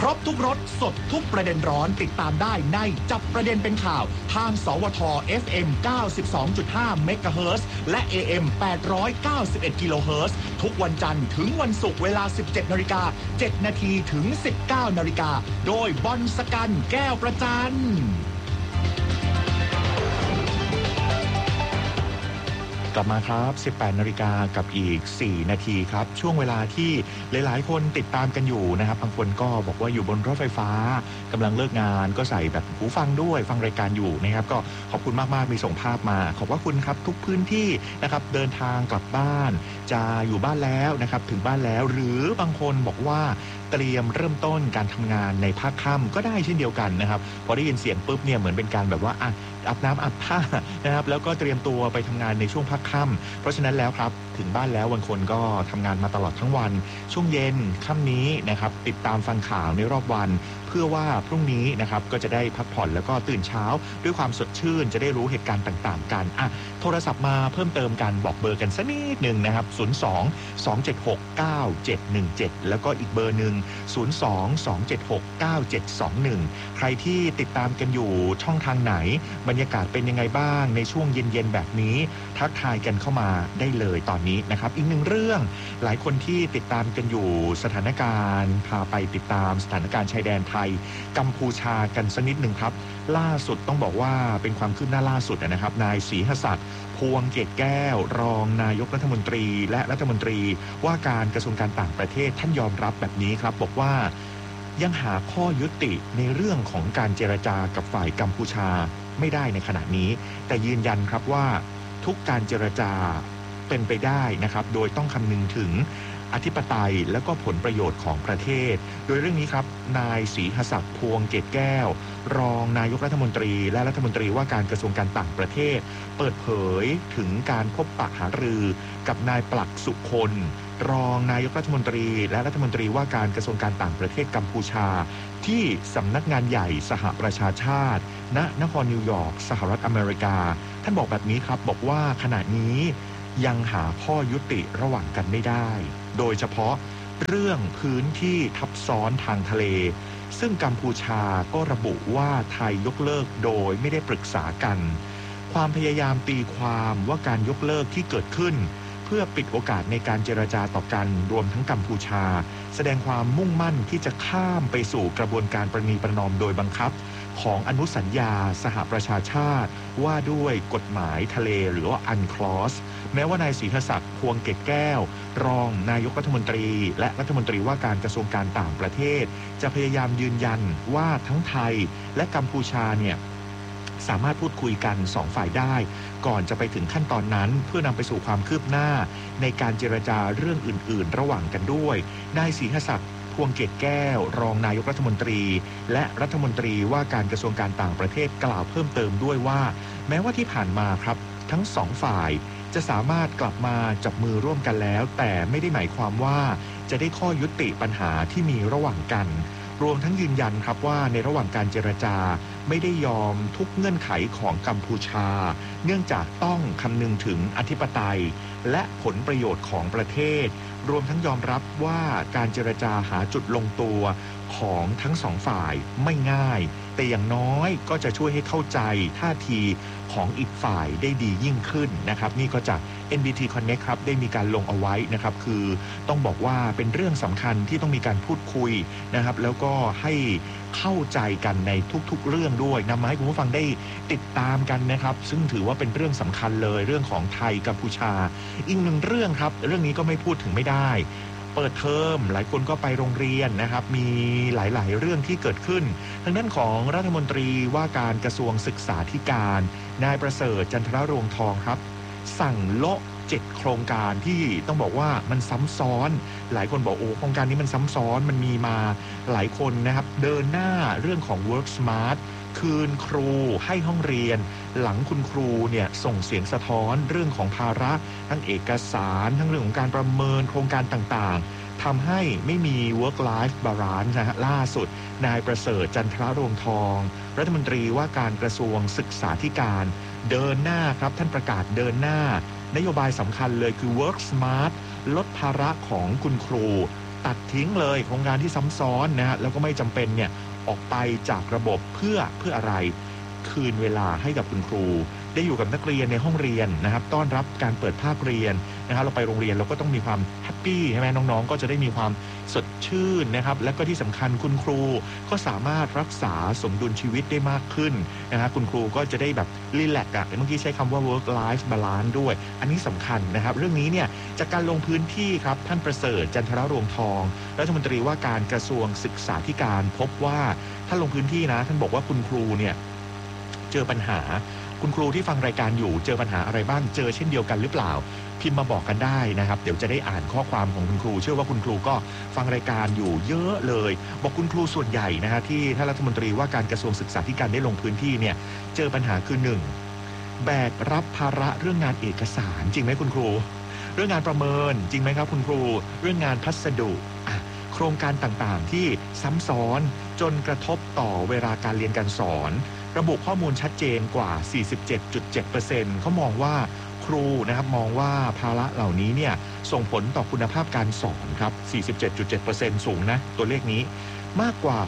รบทุกรสสดทุกประเด็นร้อนติดตามได้ในจับประเด็นเป็นข่าวทางสวท FM 92.5 เมกะเฮิรตซ์และ AM 891 กิโลเฮิรตซ์ทุกวันจันทร์ถึงวันศุกร์เวลา 17:07 นาทีถึง 19:00 น.โดยบอลสกันแก้วประจันกลับมาครับ 18:00 น.กับอีก 4 นาทีครับช่วงเวลาที่หลายๆคนติดตามกันอยู่นะครับบางคนก็บอกว่าอยู่บนรถไฟฟ้ากำลังเลิกงานก็ใส่แบบหูฟังด้วยฟังรายการอยู่นะครับก็ขอบคุณมากๆมีส่งภาพมาขอบคุณครับทุกพื้นที่นะครับเดินทางกลับบ้านจะอยู่บ้านแล้วนะครับถึงบ้านแล้วหรือบางคนบอกว่าเตรียมเริ่มต้นการทำงานในภาคค่ำก็ได้เช่นเดียวกันนะครับพอได้ยินเสียงปุ๊บเนี่ยเหมือนเป็นการแบบว่าอาบน้ำอาบผ้านะครับแล้วก็เตรียมตัวไปทำงานในช่วงภาคค่ำเพราะฉะนั้นแล้วครับถึงบ้านแล้วบางคนก็ทำงานมาตลอดทั้งวันช่วงเย็นค่ำนี้นะครับติดตามฟังข่าวในรอบวันเพื่อว่าพรุ่งนี้นะครับก็จะได้พักผ่อนแล้วก็ตื่นเช้าด้วยความสดชื่นจะได้รู้เหตุการณ์ต่างๆกันโทรศัพท์มาเพิ่มเติมกันบอกเบอร์กันสักนิดนึงนะครับ02-276-9717แล้วก็อีกเบอร์นึง02-276-9721ใครที่ติดตามกันอยู่ช่องทางไหนบรรยากาศเป็นยังไงบ้างในช่วงเย็นๆแบบนี้ทักทายกันเข้ามาได้เลยตอนนี้นะครับอีกหนึ่งเรื่องหลายคนที่ติดตามกันอยู่สถานการณ์พาไปติดตามสถานการณ์ชายแดนไทยกัมพูชากันสักนิดนึงครับล่าสุดต้องบอกว่าเป็นความคืบหน้าล่าสุดนะครับนายศรีหศักดิ์พวงเกตแก้วรองนายกรัฐมนตรีและรัฐมนตรีว่าการกระทรวงการต่างประเทศท่านยอมรับแบบนี้ครับบอกว่ายังหาข้อยุติในเรื่องของการเจรจากับฝ่ายกัมพูชาไม่ได้ในขณะนี้แต่ยืนยันครับว่าทุกการเจรจาเป็นไปได้นะครับโดยต้องคำนึงถึงอธิปไตยและก็ผลประโยชน์ของประเทศโดยเรื่องนี้ครับนายศรีหศักดิ์พวงเกตแก้วรองนายกรัฐมนตรีและรัฐมนตรีว่าการกระทรวงการต่างประเทศเปิดเผยถึงการพบปะหารือกับนายปลักสุคนรองนายกรัฐมนตรีและรัฐมนตรีว่าการกระทรวงการต่างประเทศกัมพูชาที่สำนักงานใหญ่สหประชาชาติณนครนิวยอร์กสหรัฐอเมริกาท่านบอกแบบนี้ครับบอกว่าขณะนี้ยังหาข้อยุติระหว่างกันไม่ได้โดยเฉพาะเรื่องพื้นที่ทับซ้อนทางทะเลซึ่งกัมพูชาก็ระบุว่าไทยยกเลิกโดยไม่ได้ปรึกษากันความพยายามตีความว่าการยกเลิกที่เกิดขึ้นเพื่อปิดโอกาสในการเจรจาต่อกันรวมทั้งกัมพูชาแสดงความมุ่งมั่นที่จะข้ามไปสู่กระบวนการประนีประนอมโดยบังคับของอนุสัญญาสหประชาชาติว่าด้วยกฎหมายทะเลหรือว่า UNCLOS แม้ว่านายศรีหศักดิ์พวงเกตแก้วรองนายกรัฐมนตรีและรัฐมนตรีว่าการกระทรวงการต่างประเทศจะพยายามยืนยันว่าทั้งไทยและกัมพูชาเนี่ยสามารถพูดคุยกัน2ฝ่ายได้ก่อนจะไปถึงขั้นตอนนั้นเพื่อนำไปสู่ความคืบหน้าในการเจรจาเรื่องอื่นๆระหว่างกันด้วยนายศรีหศักดิ์พวงเกตแก้วรองนายกรัฐมนตรีและรัฐมนตรีว่าการกระทรวงการต่างประเทศกล่าวเพิ่มเติมด้วยว่าแม้ว่าที่ผ่านมาครับทั้ง2ฝ่ายจะสามารถกลับมาจับมือร่วมกันแล้วแต่ไม่ได้หมายความว่าจะได้ข้อยุติปัญหาที่มีระหว่างกันรวมทั้งยืนยันครับว่าในระหว่างการเจรจาไม่ได้ยอมทุกเงื่อนไขของกัมพูชาเนื่องจากต้องคำนึงถึงอธิปไตยและผลประโยชน์ของประเทศรวมทั้งยอมรับว่าการเจรจาหาจุดลงตัวของทั้ง2ฝ่ายไม่ง่ายแต่อย่างน้อยก็จะช่วยให้เข้าใจท่าทีของอีกฝ่ายได้ดียิ่งขึ้นนะครับนี่ก็จาก NBT Connect ครับได้มีการลงเอาไว้นะครับคือต้องบอกว่าเป็นเรื่องสำคัญที่ต้องมีการพูดคุยนะครับแล้วก็ให้เข้าใจกันในทุกๆเรื่องด้วยนำมาให้คุณผู้ฟังได้ติดตามกันนะครับซึ่งถือว่าเป็นเรื่องสำคัญเลยเรื่องของไทยกัมพูชาอีกหนึ่งเรื่องครับเรื่องนี้ก็ไม่พูดถึงไม่ได้เปิดเทอมหลายคนก็ไปโรงเรียนนะครับมีหลายๆเรื่องที่เกิดขึ้นทางด้านของรัฐมนตรีว่าการกระทรวงศึกษาธิการนายประเสริฐจันทรรวงทองครับสั่งโละ7โครงการที่ต้องบอกว่ามันซ้ำซ้อนหลายคนบอกโอ้โครงการนี้มันซ้ำซ้อนมันมีมาหลายคนนะครับเดินหน้าเรื่องของ Work Smart คืนครูให้ห้องเรียนหลังคุณครูเนี่ยส่งเสียงสะท้อนเรื่องของภาระทั้งเอกสารทั้งเรื่องของการประเมินโครงการต่างๆทำให้ไม่มี Work Life Balance นะฮะล่าสุดนายประเสริฐจันทรรวงทองรัฐมนตรีว่าการกระทรวงศึกษาธิการเดินหน้าครับท่านประกาศเดินหน้านโยบายสำคัญเลยคือ Work Smart ลดภาระของคุณครูตัดทิ้งเลยโครงการที่ซ้ำซ้อนนะฮะแล้วก็ไม่จำเป็นเนี่ยออกไปจากระบบเพื่ออะไรคืนเวลาให้กับคุณครูได้อยู่กับนักเรียนในห้องเรียนนะครับต้อนรับการเปิดภาคเรียนนะครับเราไปโรงเรียนเราก็ต้องมีความแฮปปี้ใช่ไหมน้องๆก็จะได้มีความสดชื่นนะครับและก็ที่สำคัญคุณครูก็สามารถรักษาสมดุลชีวิตได้มากขึ้นนะครับคุณครูก็จะได้แบบรีแลกซ์เมื่อกี้ใช้คำว่า work life balance ด้วยอันนี้สำคัญนะครับเรื่องนี้เนี่ยจากการลงพื้นที่ครับท่านประเสริฐจันทรรวงทองรัฐมนตรีว่าการกระทรวงศึกษาธิการพบว่าท่านลงพื้นที่นะท่านบอกว่าคุณครูเนี่ยเจอปัญหาคุณครูที่ฟังรายการอยู่เจอปัญหาอะไรบ้างเจอเช่นเดียวกันหรือเปล่าพิมพ์มาบอกกันได้นะครับเดี๋ยวจะได้อ่านข้อความของคุณครูเชื่อว่าคุณครูก็ฟังรายการอยู่เยอะเลยบอกคุณครูส่วนใหญ่นะฮะที่ท่านรัฐมนตรีว่าการกระทรวงศึกษาธิการได้ลงพื้นที่เนี่ยเจอปัญหาคือ 1. แบกรับภาระเรื่องงานเอกสารจริงไหมคุณครูเรื่องงานประเมินจริงไหมครับคุณครูเรื่องงานพัสดุโครงการต่างๆที่ซ้ำซ้อนจนกระทบต่อเวลาการเรียนการสอนระบุข้อมูลชัดเจนกว่า 47.7% เขามองว่าครูนะครับมองว่าภาระเหล่านี้เนี่ยส่งผลต่อคุณภาพการสอนครับ 47.7% สูงนะตัวเลขนี้มากกว่า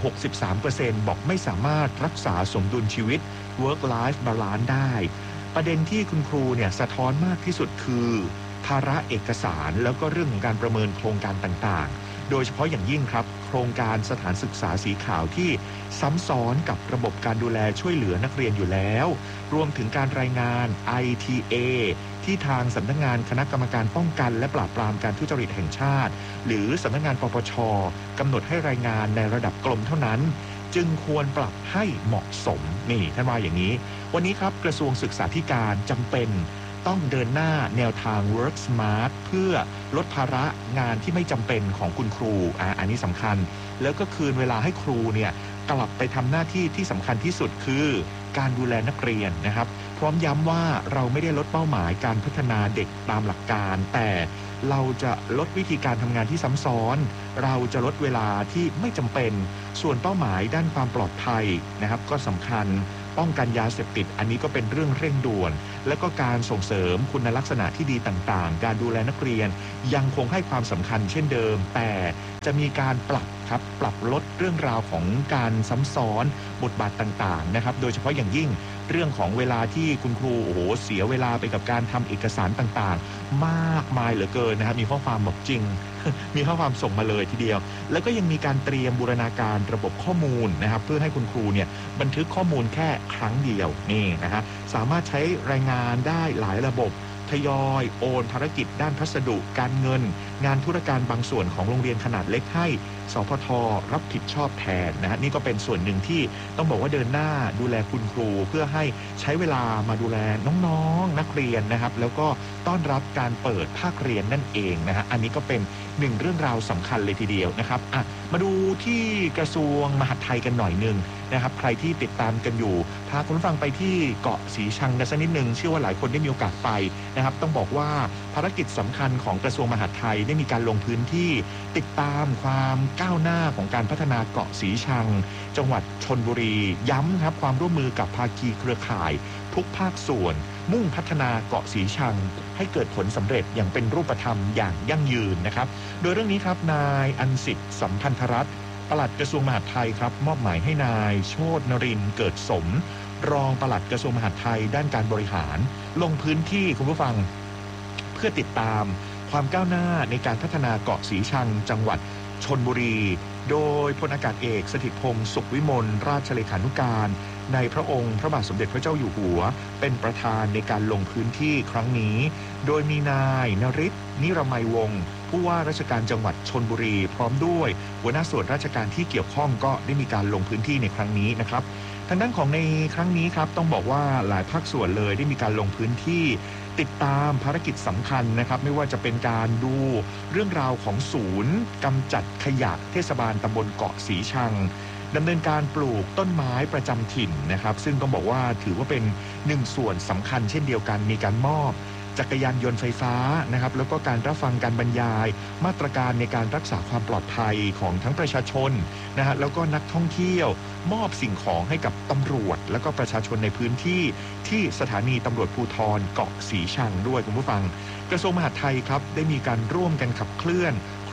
63% บอกไม่สามารถรักษาสมดุลชีวิต work life balance ได้ประเด็นที่คุณครูเนี่ยสะท้อนมากที่สุดคือภาระเอกสารแล้วก็เรื่องของการประเมินโครงการต่างๆโดยเฉพาะอย่างยิ่งครับโครงการสถานศึกษาสีขาวที่ซ้ำซ้อนกับระบบการดูแลช่วยเหลือนักเรียนอยู่แล้วรวมถึงการรายงาน ITA ที่ทางสำนักงานคณะกรรมการป้องกันและปราบปรามการทุจริตแห่งชาติหรือสำนักงานปปช.กำหนดให้รายงานในระดับกรมเท่านั้นจึงควรปรับให้เหมาะสมนี่ท่านว่าอย่างนี้วันนี้ครับกระทรวงศึกษาธิการจำเป็นต้องเดินหน้าแนวทาง Work Smart เพื่อลดภาระงานที่ไม่จำเป็นของคุณครูอันนี้สำคัญแล้วก็คืนเวลาให้ครูเนี่ยกลับไปทำหน้าที่ที่สำคัญที่สุดคือการดูแลนักเรียนนะครับพร้อมย้ำว่าเราไม่ได้ลดเป้าหมายการพัฒนาเด็กตามหลักการแต่เราจะลดวิธีการทำงานที่ซ้ำซ้อนเราจะลดเวลาที่ไม่จำเป็นส่วนเป้าหมายด้านความปลอดภัยนะครับก็สำคัญป้องกันยาเสพติดอันนี้ก็เป็นเรื่องเร่งด่วนและก็การส่งเสริมคุณลักษณะที่ดีต่างๆการดูแลนักเรียนยังคงให้ความสำคัญเช่นเดิมแต่จะมีการปรับลดเรื่องราวของการซ้ำซ้อนบทบาทต่างๆนะครับโดยเฉพาะอย่างยิ่งเรื่องของเวลาที่คุณครูเสียเวลาไปกับการทำเอกสารต่างๆมากมายเหลือเกินนะครับมีข้อความบอกจริง มีข้อความส่งมาเลยทีเดียวแล้วก็ยังมีการเตรียมบูรณาการระบบข้อมูลนะครับเพื่อให้คุณครูเนี่ยบันทึกข้อมูลแค่ครั้งเดียวนี่นะฮะสามารถใช้รายงานได้หลายระบบทยอยโอนภารกิจด้านพัสดุการเงินงานธุรการบางส่วนของโรงเรียนขนาดเล็กให้สพทรับผิดชอบแทนนะฮะนี่ก็เป็นส่วนหนึ่งที่ต้องบอกว่าเดินหน้าดูแลคุณครูเพื่อให้ใช้เวลามาดูแลน้องๆนักเรียนนะครับแล้วก็ต้อนรับการเปิดภาคเรียนนั่นเองนะฮะอันนี้ก็เป็นหนึ่งเรื่องราวสำคัญเลยทีเดียวนะครับมาดูที่กระทรวงมหาดไทยกันหน่อยนึงนะครับใครที่ติดตามกันอยู่พาคุณฟังไปที่เกาะสีชังกันสักนิดนึงเชื่อว่าหลายคนได้มีโอกาสไปนะครับต้องบอกว่าภารกิจสำคัญของกระทรวงมหาดไทยได้มีการลงพื้นที่ติดตามความก้าวหน้าของการพัฒนาเกาะสีชังจังหวัดชลบุรีย้ำครับความร่วมมือกับภาคีเครือข่ายทุกภาคส่วนมุ่งพัฒนาเกาะสีชังให้เกิดผลสำเร็จอย่างเป็นรูปธรรมอย่างยั่งยืนนะครับโดยเรื่องนี้ครับนายอันสิทธิ์สัมพันธรัตน์ปลัดกระทรวงมหาดไทยครับมอบหมายให้นายโชตินรินทร์เกิดสมรองปลัดกระทรวงมหาดไทยด้านการบริหารลงพื้นที่คุณผู้ฟังเพื่อติดตามความก้าวหน้าในการพัฒนาเกาะสีชังจังหวัดชลบุรีโดยพลอากาศเอกสถิตพงษ์สุขวิมลราชเลขานุการในพระองค์พระบาทสมเด็จพระเจ้าอยู่หัวเป็นประธานในการลงพื้นที่ครั้งนี้โดยมีนายนฤทธิ์นิรมัยวงศ์ผู้ว่าราชการจังหวัดชลบุรีพร้อมด้วยหัวหน้าส่วนราชการที่เกี่ยวข้องก็ได้มีการลงพื้นที่ในครั้งนี้นะครับทางด้านของในครั้งนี้ครับต้องบอกว่าหลายภาคส่วนเลยได้มีการลงพื้นที่ติดตามภารกิจสำคัญนะครับไม่ว่าจะเป็นการดูเรื่องราวของศูนย์กำจัดขยะเทศบาลตำบลเกาะสีชังดำเนินการปลูกต้นไม้ประจำถิ่นนะครับซึ่งต้องบอกว่าถือว่าเป็นหนึ่งส่วนสำคัญเช่นเดียวกันมีการมอบจักรยานยนต์ไฟฟ้านะครับแล้วก็การรับฟังการบรรยายมาตรการในการรักษาความปลอดภัยของทั้งประชาชนนะฮะแล้วก็นักท่องเที่ยวมอบสิ่งของให้กับตำรวจแล้วก็ประชาชนในพื้นที่ที่สถานีตำรวจภูธรเกาะสีชังด้วยคุณผู้ฟังกระทรวงมหาดไทยครับได้มีการร่วมกันขับเคลื่อนโคร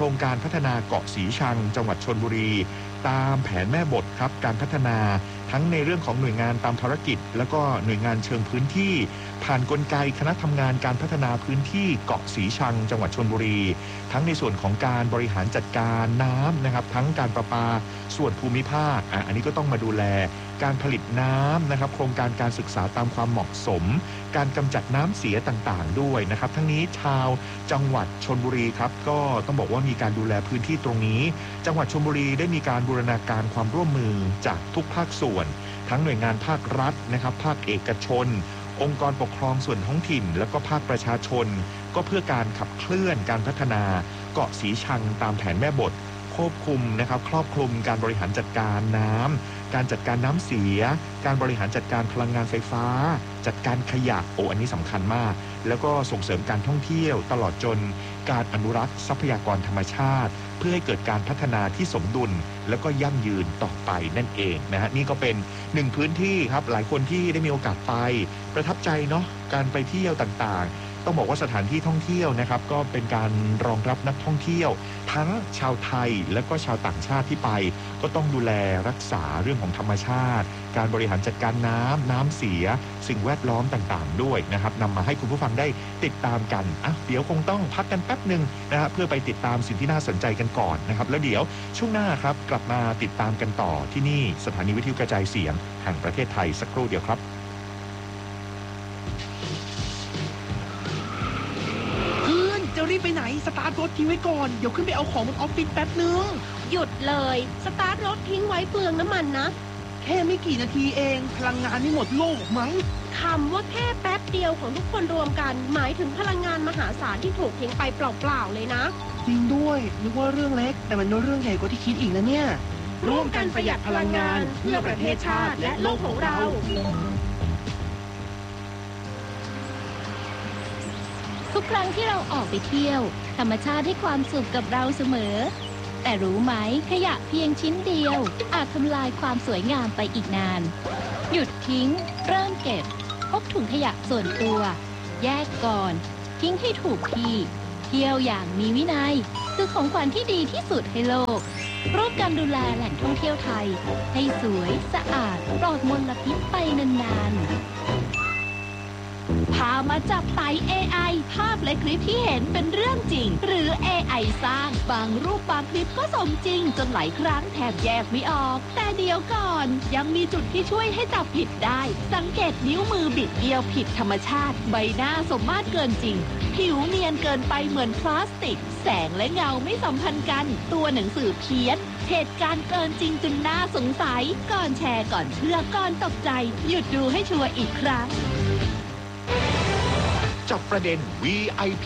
รงการพัฒนาเกาะสีชังจังหวัดชลบุรีตามแผนแม่บทครับการพัฒนาทั้งในเรื่องของหน่วยงานตามภารกิจแล้วก็หน่วยงานเชิงพื้นที่ผ่านกลไกคณะทำงานการพัฒนาพื้นที่เกาะสีชังจังหวัดชลบุรีทั้งในส่วนของการบริหารจัดการน้ำนะครับทั้งการประปาส่วนภูมิภาคอันนี้ก็ต้องมาดูแลการผลิตน้ำนะครับโครงการการศึกษาตามความเหมาะสมการกำจัดน้ำเสียต่างๆด้วยนะครับทั้งนี้ชาวจังหวัดชลบุรีครับก็ต้องบอกว่ามีการดูแลพื้นที่ตรงนี้จังหวัดชลบุรีได้มีการบูรณาการความร่วมมือจากทุกภาคส่วนทั้งหน่วยงานภาครัฐนะครับภาคเอกชนองค์กรปกครองส่วนท้องถิ่นและก็ภาคประชาชนก็เพื่อการขับเคลื่อนการพัฒนาเกาะสีชังตามแผนแม่บทควบคุมนะครับครอบคลุมการบริหารจัดการน้ำการจัดการน้ำเสียการบริหารจัดการพลังงานไฟฟ้าจัดการขยะอันนี้สำคัญมากแล้วก็ส่งเสริมการท่องเที่ยวตลอดจนการอนุรักษ์ทรัพยากรธรรมชาติเพื่อให้เกิดการพัฒนาที่สมดุลแล้วก็ยั่งยืนต่อไปนั่นเองนะฮะนี่ก็เป็นหนึ่งพื้นที่ครับหลายคนที่ได้มีโอกาสไปประทับใจเนาะการไปเที่ยวต่างๆต้องบอกว่าสถานที่ท่องเที่ยวนะครับก็เป็นการรองรับนักท่องเที่ยวทั้งชาวไทยและก็ชาวต่างชาติที่ไปก็ต้องดูแลรักษาเรื่องของธรรมชาติการบริหารจัดการน้ำเสียสิ่งแวดล้อมต่างๆด้วยนะครับนำมาให้คุณผู้ฟังได้ติดตามกันเดี๋ยวคงต้องพักกันแป๊บหนึ่งนะฮะเพื่อไปติดตามสิ่งที่น่าสนใจกันก่อนนะครับแล้วเดี๋ยวช่วงหน้าครับกลับมาติดตามกันต่อที่นี่สถานีวิทยุกระจายเสียงแห่งประเทศไทยสักครู่เดียวครับจะรีบไปไหนสตาร์ทรถทิ้งไว้ก่อนเดี๋ยวขึ้นไปเอาของบนออฟฟิศแป๊บนึงหยุดเลยสตาร์ทรถทิ้งไว้เปลืองน้ำมันนะแค่ไม่กี่นาทีเองพลังงานไม่หมดโลกมั้งคำว่าแค่แป๊บเดียวของทุกคนรวมกันหมายถึงพลังงานมหาศาลที่ถูกทิ้งไปเปล่าๆเลยนะจริงด้วยนึกว่าเรื่องเล็กแต่มันเป็นเรื่องใหญ่กว่าที่คิดอีกนะเนี่ยร่วมกันประหยัดพลังงานเพื่อประเทศชาติและโลกของเราทุกครั้งที่เราออกไปเที่ยวธรรมชาติให้ความสุขกับเราเสมอแต่รู้ไหมขยะเพียงชิ้นเดียวอาจทำลายความสวยงามไปอีกนานหยุดทิ้งเริ่มเก็บพกถุงขยะส่วนตัวแยกก่อนทิ้งให้ถูกที่เที่ยวอย่างมีวินัยคือของขวัญที่ดีที่สุดให้โลกร่วมกันดูแลแหล่งท่องเที่ยวไทยให้สวยสะอาดปลอดมลพิษไปนานๆพามาจับไต่ AI ภาพและคลิปที่เห็นเป็นเรื่องจริงหรือ AI สร้างบางรูปบางคลิปก็สมจริงจนหลายครั้งแทบแยกไม่ออกแต่เดี๋ยวก่อนยังมีจุดที่ช่วยให้จับผิดได้สังเกตนิ้วมือบิดเบี้ยวผิดธรรมชาติใบหน้าสมมาตรเกินจริงผิวเนียนเกินไปเหมือนพลาสติกแสงและเงาไม่สัมพันธ์กันตัวหนังสือเพี้ยนเหตุการณ์เกินจริงจนน่าสงสัยก่อนแชร์ก่อนเชื่อก่อนตกใจหยุดดูให้ชัวร์อีกครั้งจับประเด็น VIP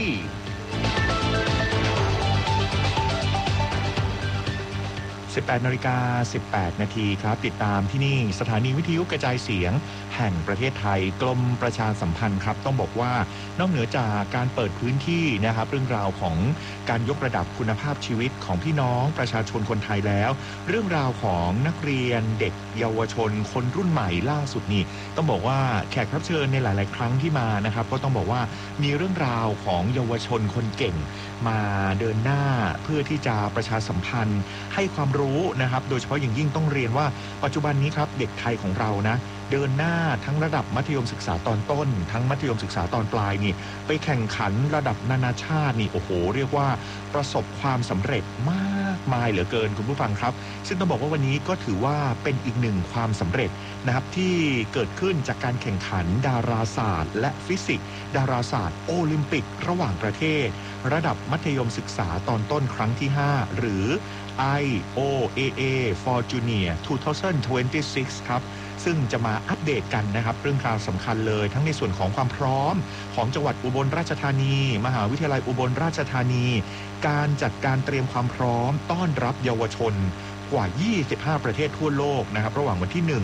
18:18 นาทีครับติดตามที่นี่สถานีวิทยุกระจายเสียงแห่งประเทศไทยกรมประชาสัมพันธ์ครับต้องบอกว่านอกเหนือจากการเปิดพื้นที่นะครับเรื่องราวของการยกระดับคุณภาพชีวิตของพี่น้องประชาชนคนไทยแล้วเรื่องราวของนักเรียนเด็กเยาวชนคนรุ่นใหม่ล่าสุดนี่ต้องบอกว่าแขกรับเชิญในหลายๆครั้งที่มานะครับก็ต้องบอกว่ามีเรื่องราวของเยาวชนคนเก่งมาเดินหน้าเพื่อที่จะประชาสัมพันธ์ให้ความรู้นะครับโดยเฉพาะอย่างยิ่งต้องเรียนว่าปัจจุบันนี้ครับเด็กไทยของเรานะเดินหน้าทั้งระดับมัธยมศึกษาตอนต้นทั้งมัธยมศึกษาตอนปลายนี่ไปแข่งขันระดับนานาชาตินี่โอ้โหเรียกว่าประสบความสำเร็จมากมายเหลือเกินคุณผู้ฟังครับซึ่งต้องบอกว่าวันนี้ก็ถือว่าเป็นอีกหนึ่งความสำเร็จนะครับที่เกิดขึ้นจากการแข่งขันดาราศาสตร์และฟิสิกส์ดาราศาสตร์โอลิมปิกระหว่างประเทศระดับมัธยมศึกษาตอนต้นครั้งที่5หรือ IOAA for Junior 2026 ครับซึ่งจะมาอัปเดตกันนะครับเรื่องราวสำคัญเลยทั้งในส่วนของความพร้อมของจังหวัดอุบลราชธานีมหาวิทยาลัยอุบลราชธานีการจัดการเตรียมความพร้อมต้อนรับเยาวชนกว่า25ประเทศทั่วโลกนะครับระหว่างวันที่1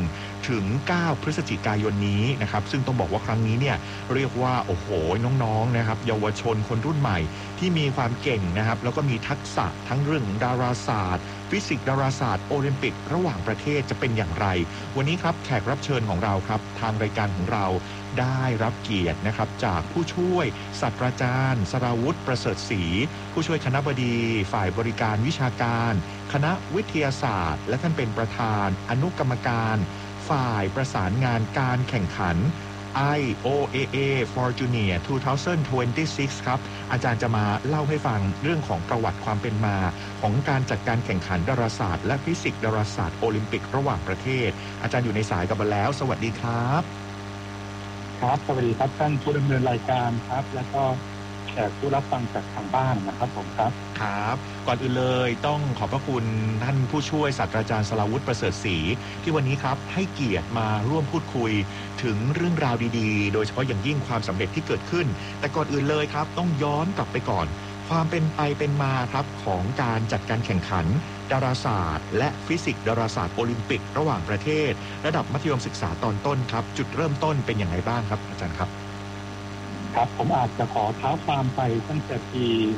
ถึง 9 พฤศจิกายนนี้นะครับซึ่งต้องบอกว่าครั้งนี้เนี่ยเรียกว่าโอ้โหน้องๆนะครับเยาวชนคนรุ่นใหม่ที่มีความเก่งนะครับแล้วก็มีทักษะทั้งเรื่องดาราศาสตร์ฟิสิกส์ดาราศาสตร์โอลิมปิกระหว่างประเทศจะเป็นอย่างไรวันนี้ครับแขกรับเชิญของเราครับทางรายการของเราได้รับเกียรตินะครับจากผู้ช่วยศาสตราจารย์สราวุธประเสริฐศรีผู้ช่วยคณบดีฝ่ายบริการวิชาการคณะวิทยาศาสตร์และท่านเป็นประธานอนุกรรมการฝ่ายประสานงานการแข่งขัน IOAA for Junior 2026 ครับอาจารย์จะมาเล่าให้ฟังเรื่องของประวัติความเป็นมาของการจัดการแข่งขันดาราศาสตร์และฟิสิกส์ดาราศาสตร์โอลิมปิกระหว่างประเทศอาจารย์อยู่ในสายกับเราแล้วสวัสดีครับครับสวัสดีครับท่านผู้ดำเนินรายการครับแล้วก็แขกผู้รับฟังจากทางบ้านนะครับผมครับครับก่อนอื่นเลยต้องขอบพระคุณท่านผู้ช่วยศาสตราจารย์สราวุธประเสริฐศรีที่วันนี้ครับให้เกียรติมาร่วมพูดคุยถึงเรื่องราวดีๆโดยเฉพาะอย่างยิ่งความสำเร็จที่เกิดขึ้นแต่ก่อนอื่นเลยครับต้องย้อนกลับไปก่อนความเป็นไปเป็นมาครับของการจัดการแข่งขันดาราศาสตร์และฟิสิกส์ดาราศาสตร์โอลิมปิกระหว่างประเทศระดับมัธยมศึกษาตอนต้นครับจุดเริ่มต้นเป็นอย่างไรบ้างครับอาจารย์ครับครับผมอาจจะขอเท้าความไปตั้งแต่ปี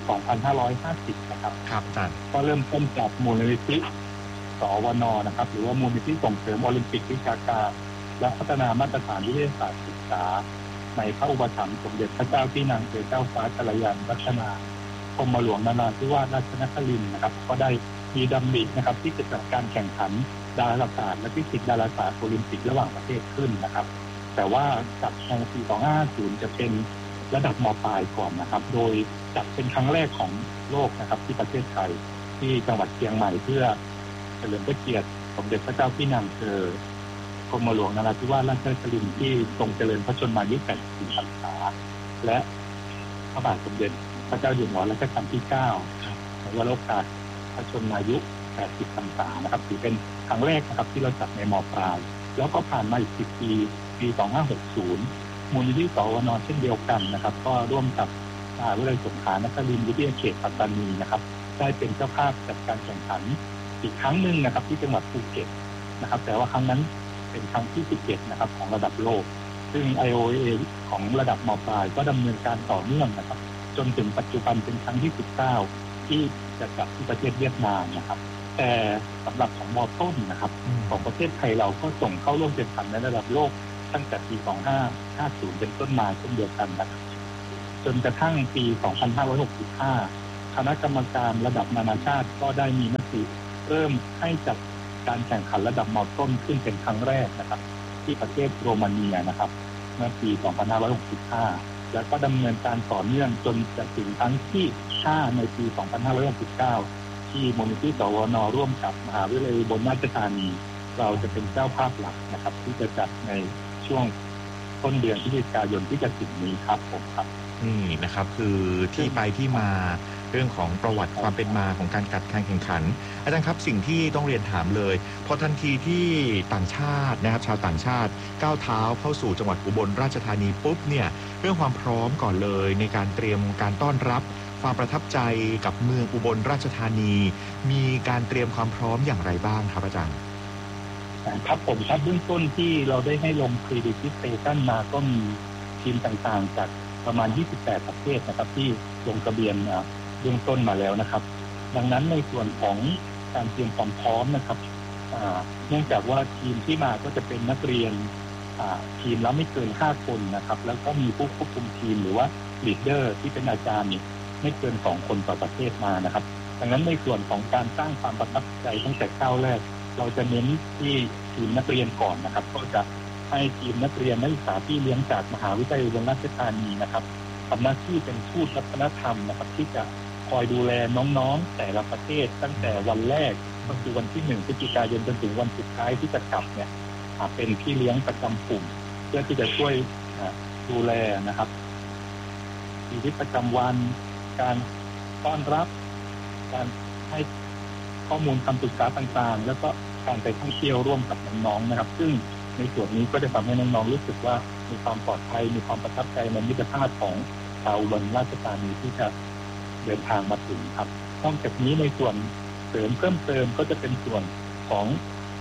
2550 นะครับครับอาจารย์ก็เริ่มต้นจากมูลนิธิสวน.นะครับหรือว่ามูลนิธิส่งเสริมโอลิมปิกวิชาการและพัฒนามาตรฐานวิทยาศาสตร์ศึกษาในพระอุปถัมภ์สมเด็จพระเจ้าพี่นางเจ้าฟ้ากัลยาณรัตนากรมหลวงนราธิวาสราชนครินทร์นะครับก็ได้มีดำรินะครับที่จะจัดการแข่งขันดาราศาสตร์และฟิสิกส์ดาราศาสตร์โอลิมปิกระหว่างประเทศขึ้นนะครับแต่ว่าจัดในปี 2550 จะเป็นระดับม.ปลายก่อนนะครับโดยจัดเป็นครั้งแรกของโลกนะครับที่ประเทศไทยที่จังหวัดเชียงใหม่เพื่อเฉลิมพระเกียรติสมเด็จพระเจ้าพี่นางกรมหลวงนราธิวาสราชนครินทร์ที่ทรงเจริญพระชนมายุ 84 พรรษาและพระบาทสมเด็จพระเจ้าอยู่หัวรัชกาลที่ 9ในวโรกาสพระชนมายุ 80 พรรษานะครับถือเป็นครั้งแรกนะครับที่เราจัดในม.ปลายแล้วก็ผ่านมาอีก 10 ปี 2560 มูลนิธิสวน.เช่นเดียวกันนะครับก็ร่วมกับมหาวิทยาลัยสงขลานครินทร์วิทยาเขตปัตตานีนะครับได้เป็นเจ้าภาพจัดการแข่งขันอีกครั้งหนึ่งนะครับที่จังหวัดภูเก็ตนะครับแต่ว่าครั้งนั้นเป็นครั้งที่ 11 นะครับของระดับโลกซึ่ง IOAA ของระดับม.ปลายก็ดำเนินการต่อเนื่องนะครับจนถึงปัจจุบันเป็นครั้งที่ 19 ที่จะจัดที่ประเทศเวียดนามนะครับแต่สำหรับของม.ต้นนะครับของประเทศไทยเราก็ส่งเข้าร่วมแข่งขันในระดับโลกตั้งแต่ปี 2550 เป็นต้นมาเช่นเดียวกันนะครับจนกระทั่งปี 2565 คณะกรรมการระดับนานาชาติก็ได้มีมติเริ่มให้จัดการแข่งขันระดับม.ต้นขึ้นเป็นครั้งแรกนะครับที่ประเทศโรมาเนียนะครับเมื่อปี 2565 แล้วก็ดำเนินการต่อเนื่องจนจะถึงครั้งที่ 5 ในปี 2569 ที่มูลนิธิสวน.ร่วมกับมหาวิทยาลัยอุบลราชธานีเราจะเป็นเจ้าภาพหลักนะครับที่จะจัดในช่วงต้นเดือนพฤศจิกายนที่จะถึงนี้ครับผมครับนี่นะครับคือที่ไปที่มาเรื่องของประวัติความเป็นมาของการจัดการแข่งขันอาจารย์ครับสิ่งที่ต้องเรียนถามเลยพอทันทีที่ต่างชาตินะครับชาวต่างชาติก้าวเท้าเข้าสู่จังหวัดอุบลราชธานีปุ๊บเนี่ยเรื่องความพร้อมก่อนเลยในการเตรียมการต้อนรับความประทับใจกับเมืองอุบลราชธานีมีการเตรียมความพร้อมอย่างไรบ้างครับอาจารย์ครับผมครับเบื้องต้นที่เราได้ให้ลง Pre-registration มาก็มีทีมต่างๆจากประมาณ 28 ประเทศนะครับที่ลงทะเบียนเบื้องต้นมาแล้วนะครับดังนั้นในส่วนของการเตรียมความพร้อมนะครับเนื่องจากว่าทีมที่มาก็จะเป็นนักเรียนทีมแล้วไม่เกิน 5 คนนะครับแล้วก็มีผู้ควบคุมทีมหรือว่าลีดเดอร์ที่เป็นอาจารย์ไม่เกิน 2 คนต่อประเทศมานะครับดังนั้นในส่วนของการสร้างความประทับใจตั้งแต่ก้าวแรกเราจะเน้นที่ทีมนักเรียนก่อนนะครับก็จะให้ทีมนักเรียนนักศึกษาที่เลี้ยงจากมหาวิทยาลัยอุบลราชธานีนะครับทำหน้าที่เป็นทูตวัฒนธรรมนะครับที่จะคอยดูแลน้องๆแต่ละประเทศตั้งแต่วันแรกก็คือวันที่ 1 พฤศจิกายนจนถึงวันสุดท้ายที่จะกลับเนี่ยเป็นพี่เลี้ยงประจำกลุ่มเพื่อที่จะช่วยดูแลนะครับชีวิตประจำวันการต้อนรับการให้ข้อมูลคำปรึกษาต่างๆแล้วก็การไปท่องเที่ยวร่วมกับน้องๆนะครับซึ่งในส่วนนี้ก็จะทำให้น้องๆรู้สึกว่ามีความปลอดภัยมีความประทับใจในมิตรภาพของชาวอุบลราชธานีที่จะเดินทางมาถึงครับนอกจากนี้ในส่วนเสริมเพิ่มเติมก็จะเป็นส่วนของ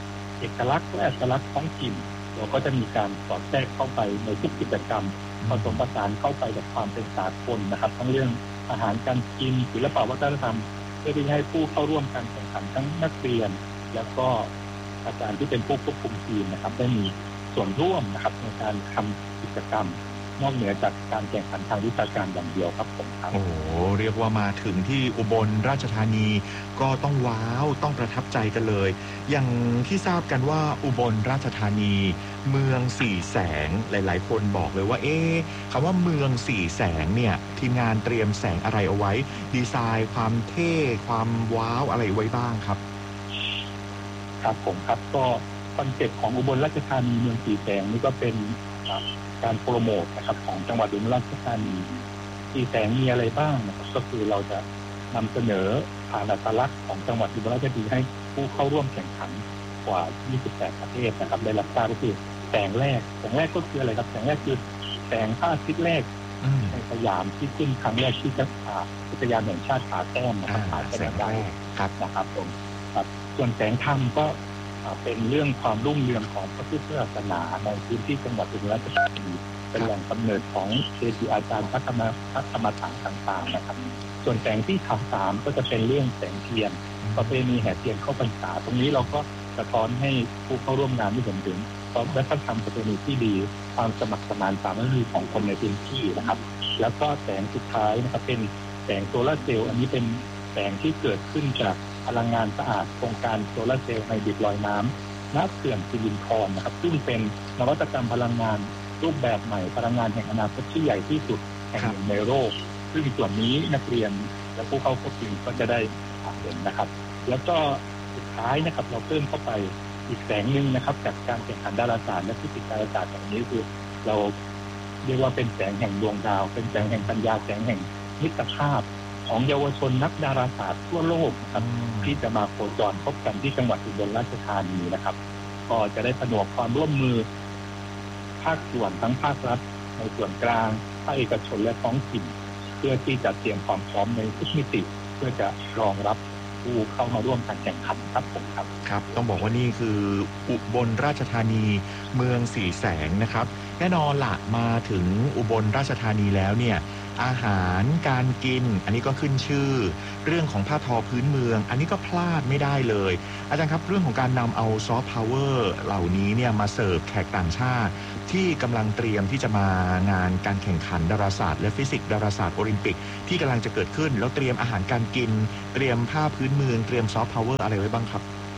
เอกลักษณ์และอัตลักษณ์ท้องถิ่นเราก็จะมีการสอดแทรกเข้าไปในทุกกิจกรรมผสมผสานเข้าไปกับความเป็นสากลนะครับทั้งเรื่องอาหารการกินศิลปวัฒนธรรมเพื่อที่ให้ผู้เข้าร่วมการแข่งขันทั้งนักเรียนแล้วก็อาจารย์ที่เป็นผู้ควบคุมทีมนะครับได้มีส่วนร่วมนะครับในการทำกิจกรรมนอกเหนือจากการแข่งขันทางวิชาการอย่างเดียวครับผมครับโอ้เรียกว่ามาถึงที่อุบลราชธานีก็ต้องว้าวต้องประทับใจกันเลยอย่างที่ทราบกันว่าอุบลราชธานีเมืองสี่แสงหลายๆคนบอกเลยว่าคำว่าเมืองสี่แสงเนี่ยทีมงานเตรียมแสงอะไรเอาไว้ดีไซน์ความเท่ความว้าวอะไรไว้บ้างครับครับผมครับก็คอนเซ็ปต์ของอุบลราชธานีเมืองสี่แสงนี่ก็เป็นการโปรโมทนะครับของจังหวัดอุบลราชธานีสี่แสงมีอะไรบ้างนะครับก็คือเราจะนำเสนอผ่านอัตลักษณ์ของจังหวัดอุบลราชธานีให้ผู้เข้าร่วมแข่งขันกว่า28ประเทศนะครับได้รับทราบก็คือแสงแรกก็คืออะไรครับแสงแรกคือแสงพระอาทิตย์แรกในสยามที่ขึ้นครั้งแรกที่อุทยานแห่งชาติผาแต้มนะครับผาแสงได้ครับนะครับผมครับส่วนแสงธรรมก็เป็นเรื่องความรุ่งเรืองของพระพุทธศาสนาในพื้นที่จังหวัดอุบลราชธานีเป็นแหล่งกำเนิดของเกจิอาจารย์พระธรรมต่างๆนะครับส่วนแสงที่สามก็จะเป็นเรื่องแสงเทียนประเพณีแห่เทียนเข้าพรรษาตรงนี้เราก็สะท้อนให้ผู้เข้าร่วมงานได้เห็นถึงวัฒนธรรมประเพณีที่ดีความสมัครสมานสามัคคีของคนในพื้นที่นะครับแล้วก็แสงสุดท้ายนะครับเป็นแสงโซลาร์เซลล์อันนี้เป็นแสงที่เกิดขึ้นจากพลังงานสะอาดโครงการโซลาร์เซลล์ไฮบริดลอยน้ำณเขื่อนสิรินธรนะครับซึ่งเป็นนวัตกรรมพลังงานรูปแบบใหม่พลังงานแห่งอนาคตที่ใหญ่ที่สุดแห่งหนึ่งในโลกซึ่งส่วนนี้นักเรียนและผู้เข้าร่วมก็จะได้เห็นนะครับแล้วก็สุดท้ายนะครับเราเพิ่มเข้าไปอีกแสงหนึ่งนะครับจากการแข่งขันดาราศาสตร์และฟิสิกส์ดาราศาสตร์อย่างนี้คือเราเรียกว่าเป็นแสงแห่งดวงดาวเป็นแสงแห่งปัญญาแสงแห่งมิตรภาพของเยาวชนนักดาราศาสตร์ทั่วโลกนะครับที่จะมาโคจรพบกันที่จังหวัดอุบลราชธานีนะครับก็จะได้ผนวกความร่วมมือภาคส่วนทั้งภาครัฐในส่วนกลางภาคเอกชนและท้องถิ่นเพื่อที่จะเตรียมความพร้อมในทุกมิติเพื่อจะรองรับผู้เข้ามาร่วมการแข่งขันครับผมครับครับต้องบอกว่านี่คืออุบลราชธานีเมืองสี่แสงนะครับแน่นอนละมาถึงอุบลราชธานีแล้วเนี่ยอาหารการกินอันนี้ก็ขึ้นชื่อเรื่องของผ้าทอพื้นเมืองอันนี้ก็พลาดไม่ได้เลยอาจารย์ครับเรื่องของการนำเอาซอฟต์พาวเวอร์เหล่านี้เนี่ยมาเสิร์ฟแขกต่างชาติที่กำลังเตรียมที่จะมางานการแข่งขันดาราศาสตร์และฟิสิกส์ดาราศาสตร์โอลิมปิกที่กำลังจะเกิดขึ้นแล้วเตรียมอาหารการกินเตรียมผ้าพื้นเมืองเตรียมซอฟต์พาวเวอร์อะไรไว้บ้างครับ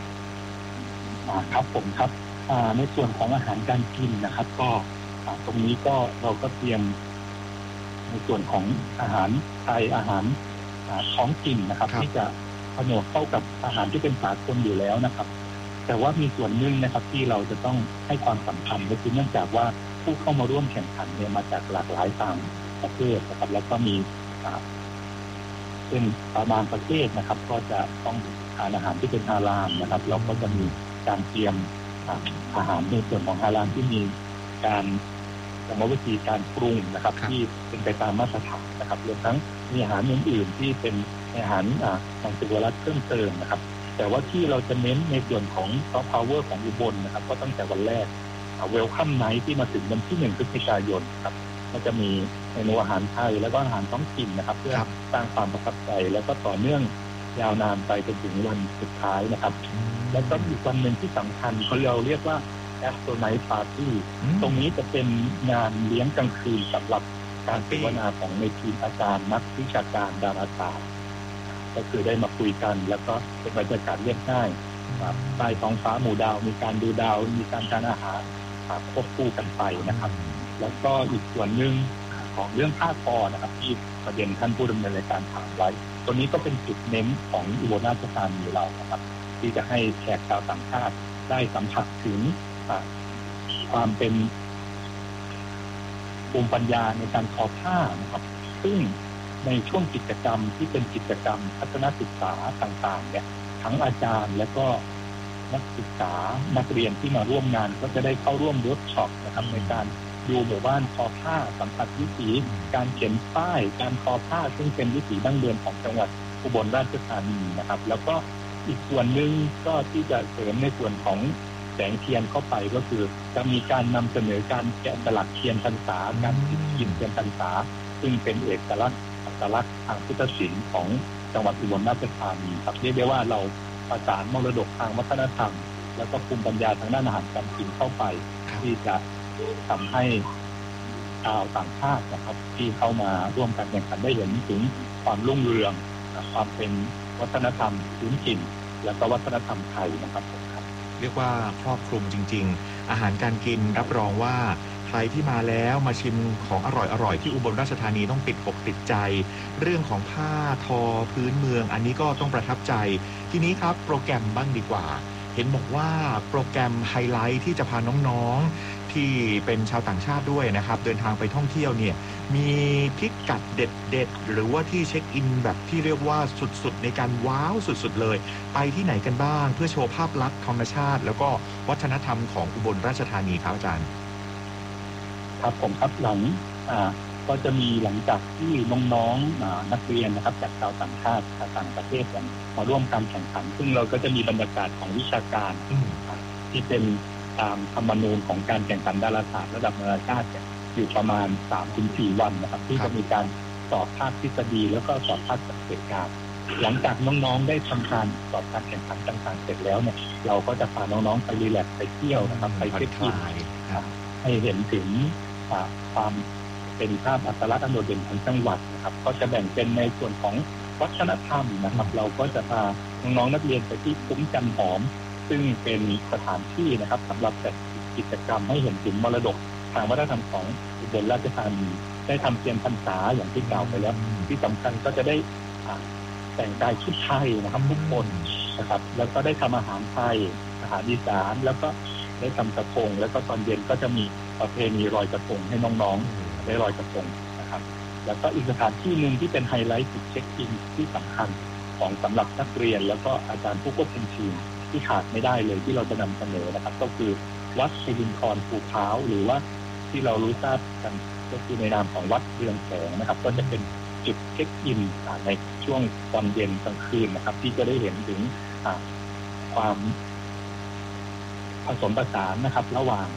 ครับผมครับในส่วนของอาหารการกินนะครับก็ตรงนี้ก็เราก็เตรียมในส่วนของอาหารไทยอาหารท้องถิ่นนะครับที่จะผนวกเข้ากับอาหารที่เป็นสากลอยู่แล้วนะครับแต่ว่ามีส่วนหนึ่งนะครับที่เราจะต้องให้ความสำคัญก็คือเนื่องจากว่าผู้เข้ามาร่วมแข่งขันเนี่ยมาจากหลากหลายต่างประเทศนะครับแล้วก็มีเป็นประมาณประเทศนะครับก็จะต้องทานอาหารที่เป็นฮาลาลนะครับเราก็จะมีการเตรียมอาหารในส่วนของฮาลาลที่มีการกรรมวิธีการปรุงนะครับที่เป็นไปตามมาตรฐานนะครับรวมทั้งมีอาหารอื่นๆที่เป็นอาหารทางสุขภาพเพิ่มเติมนะครับแต่ว่าที่เราจะเน้นในส่วนของซอฟต์พาวเวอร์ของอุบลนะครับก็ตั้งแต่วันแรกเวลคัมไนท์ที่มาถึงวันที่1 พฤศจิกายนครับก็จะมีเมนูอาหารไทยแล้วก็อาหารท้องถิ่นนะครับเพื่อสร้างความประทับใจแล้วก็ต่อเนื่องยาวนานไปจนถึงวันสุดท้ายนะครับแล้วก็อีกวันหนึ่งที่สำคัญเราเรียกว่าแอสโตรไนท์ปาร์ตี้ตรงนี้จะเป็นงานเลี้ยงกลางคืนสำหรับการเสวนาของในทีมอาจารย์นักวิชาการดาราศาสตร์ก็คือได้มาคุยกันแล้วก็เป็นบรรยากาศเรียบง่ายใต้ท้องฟ้าหมู่ดาวมีการดูดาวมีการทานอาหารควบคู่กันไปนะครับแล้วก็อีกส่วนหนึ่งของเรื่องผ้าทอนะครับที่ประเด็นท่านผู้ดำเนินรายการถามไว้ตัวนี้ก็เป็นจุดเน้นของอุบลราชธานีเรานะครับที่จะให้แขกชาวต่างชาติได้สัมผัสถึงความเป็นภูมิปัญญาในการทอผ้านะครับซึ่งในช่วงกิจกรรมที่เป็นกิจกรรมทัศนศึกษาต่างๆเนี่ยทั้งอาจารย์และก็นักศึกษานักเรียนที่มาร่วมงานก็จะได้เข้าร่วมเวิร์กช็อปนะครับในการดูหมู่บ้านทอผ้าสัมผัสวิถีการเขียนป้ายการทอผ้าซึ่งเป็นวิถีดั้งเดิมของจังหวัดอุบลราชธานีนะครับแล้วก็อีกส่วนหนึ่งก็ที่จะเสริมในส่วนของแสงเทียนเข้าไปก็คือจะมีการนำเสนอการแกะสลักเทียนพรรษาการติดพิมพ์เทียนพรรษาซึ่งเป็นเอกลักษณ์อัตลักษณ์ทางพุทธศิลป์ของจังหวัดอุบลราชธานีครับเรียกได้ว่าเราประสานมรดกทางวัฒนธรรมแล้วก็ภูมิปัญญาทางด้านอาหารการกินเข้าไปที่จะทำให้ชาวต่างชาตินะครับที่เข้ามาร่วมการแข่งขันได้เห็นถึงความรุ่งเรืองความเป็นวัฒนธรรมพื้นถิ่นและก็วัฒนธรรมไทยนะครับเรียกว่าครอบคลุมจริงๆอาหารการกินรับรองว่าใครที่มาแล้วมาชิมของอร่อยๆที่อุบลราชธานีต้องติดอกติดใจเรื่องของผ้าทอพื้นเมืองอันนี้ก็ต้องประทับใจทีนี้ครับโปรแกรมบ้างดีกว่าเห็นบอกว่าโปรแกรมไฮไลท์ที่จะพาน้องๆที่เป็นชาวต่างชาติด้วยนะครับเดินทางไปท่องเที่ยวเนี่ยมีพิกัดเด็ดๆหรือว่าที่เช็คอินแบบที่เรียกว่าสุดๆในการว้าวสุดๆเลยไปที่ไหนกันบ้างเพื่อโชว์ภาพลักษณ์ธรรมชาติแล้วก็วัฒนธรรมของอุบลราชธานีครับอาจารย์ครับผมครับหลังก็จะมีหลังจากที่น้องๆนักเรียนนะครับจากชาวต่างชาติต่างประเทศมาร่วมการแข่งขันซึ่งเราก็จะมีบรรยากาศของวิชาการที่เป็นตามธรรมนูญของการแข่งขันดาราศาสตร์ระดับนานาชาติอยู่ประมาณ 3-4 วันนะครับที่จะมีการสอบภาคทฤษฎีแล้วก็สอบภาคปฏิบัติการหลังจากน้องๆได้ทำการสอบการแข่งขันต่างๆเสร็จแล้วเนี่ยเราก็จะพาน้องๆไปรีแลกซ์ไปเที่ยวนะครับไปเที่ยวให้เห็นถึงความเป็นภาพอัตลักษณ์อันโดดเด่นของจังหวัดนะครับก็จะแบ่งเป็นในส่วนของวัฒนธรรมนะครับเราก็จะพาน้องๆนักเรียนไปที่คุ้มจันหอมซึ่งเป็นสถานที่นะครับสำหรับจัดกิจกรรมให้เห็นถึงมรดกทางวัฒนธรรมของอุบลราชธานีได้ทำเทียนพรรษาอย่างที่กล่าวไปแล้วที่สำคัญก็จะได้แต่งกายชุดไทยนะครับทุกคนนะครับแล้วก็ได้ทำอาหารไทยอาหารอีสานแล้วก็ได้ทำกระทงแล้วก็ตอนเย็นก็จะมีประเพณีลอยกระทงให้น้องๆได้ลอยกระทงนะครับแล้วก็อีกสถานที่หนึ่งที่เป็นไฮไลท์จุดเช็คอินที่สำคัญของสำหรับนักเรียนแล้วก็อาจารย์ผู้ควบคุมทีมที่ขาดไม่ได้เลยที่เราจะนำเสนอนะครับก็คือวัดสิรินทรภูเท้าหรือว่าที่เรารู้ทราบกันก็คือในนามของวัดเรืองแสงนะครับก็จะเป็นจุดเช็คอินในช่วงตอนเย็นกลางคืนนะครับที่จะได้เห็นถึงความผสมผสานนะครับระหว่าง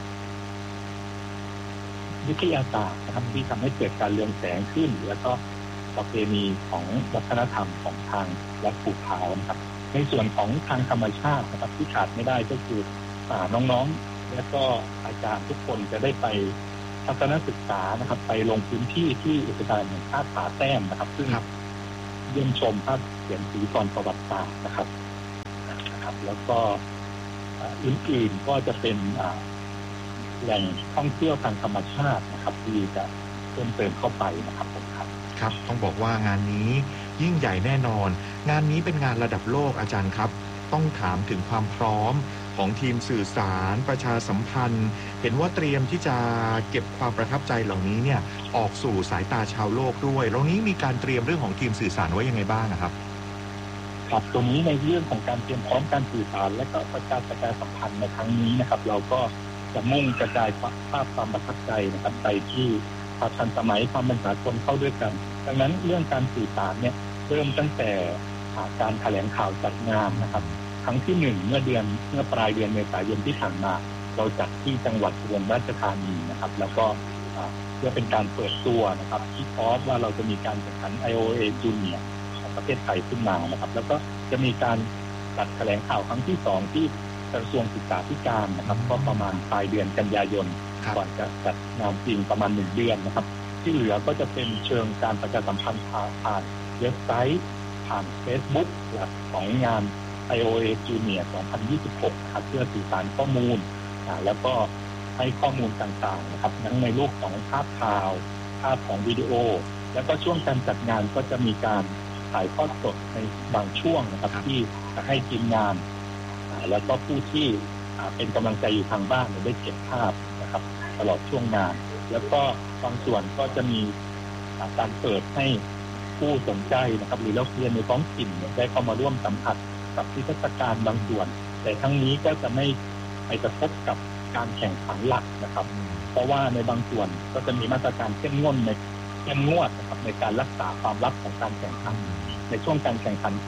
วิทยาศาสตร์นะครับที่ทำให้เกิดการเรืองแสงขึ้นแล้วก็ประเพณีของวัฒนธรรมของทางวัดภูเท้านะครับในส่วนของทางธรรมชาตินะครับที่ขาดไม่ได้ก็คือน้องๆและก็อาจารย์ทุกคนจะได้ไปทัศนศึกษานะครับไปลงพื้นที่ที่อุทยานแห่งชาติผาแต้มนะครับซึ่งเยี่ยมชมภาพเขียนสีกรประวัติศาสตร์นะครับแล้วก็อื่นๆก็จะเป็นแหล่งท่องเที่ยวทางธรรมชาตินะครับที่จะเพิ่มเติมเข้าไปนะครับผมครับต้องบอกว่างานนี้ยิ่งใหญ่แน่นอนงานนี้เป็นงานระดับโลกอาจารย์ครับต้องถามถึงความพร้อมของทีมสื่อสารประชาสัมพันธ์เห็นว่าเตรียมที่จะเก็บความประทับใจเหล่านี้เนี่ยออกสู่สายตาชาวโลกด้วยตรงนี้มีการเตรียมเรื่องของทีมสื่อสารไว้ยังไงบ้างนะครับครับตรงนี้ในเรื่องของการเตรียมพร้อมการสื่อสารและก็ประชาสัมพันธ์ในครั้งนี้นะครับเราก็จะมุ่งกระจายภาพความประทับใจนะครับไปที่ความทันสมัยความเป็นสากลเข้าด้วยกันดังนั้นเรื่องการสื่อสารเนี่ยเริ่มตั้งแต่การแถลงข่าวจัดงานนะครับครั้งที่1เมื่อปลายเดือนเมษายนที่ผ่านมาเราจัดที่จังหวัดอุบลราชธานีนะครับแล้วก็เพื่อเป็นการเปิดตัวนะครับที่พร้อมว่าเราจะมีการแข่งขัน IOA Junior ของประเทศไทยขึ้นมานะครับแล้วก็จะมีการจัดแถลงข่าวครั้งที่2ที่กระทรวงศึกษาธิการนะครับก็ประมาณปลายเดือนกันยายนก่อนจะจัดงานจริงประมาณ1เดือนนะครับที่เหลือก็จะเป็นเชิงการประชาสัมพันธ์ผ่านเว็บไซต์ผ่าน Facebook ของงาน IOA Junior 2026ครับเพื่อสื่อสารข้อมูลแล้วก็ให้ข้อมูลต่างๆนะครับทั้งในรูปของภาพข่าวภาพของวิดีโอแล้วก็ช่วงการจัดงานก็จะมีการถ่ายทอดสดในบางช่วงนะครับที่จะให้ทีมงานแล้วก็ผู้ที่เป็นกำลังใจอยู่ทางบ้านได้เก็บภาพนะครับตลอดช่วงงานแล้วก็บางส่วนก็จะมีการเปิดให้ผู้สนใจนะครับหรือนักเรียนในท้องถิ่นได้เข้ามาร่วมสัมผัสกับนิทรรศการบางส่วนแต่ทั้งนี้ก็จะไม่ไปกระทบกับการแข่งขันหลักนะครับเพราะว่าในบางส่วนก็จะมีมาตรการเข้มงวดนะครับในการรักษาความลับของการแข่งขันในช่วงการแข่งขันทาง